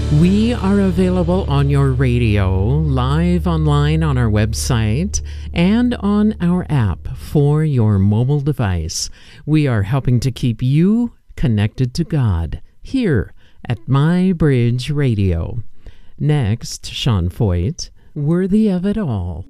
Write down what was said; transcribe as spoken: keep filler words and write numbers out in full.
We are available on your radio, live online on our website, and on our app for your mobile device. We are helping to keep you connected to God here at My Bridge Radio. Next, Sean Foyt, Worthy of It All.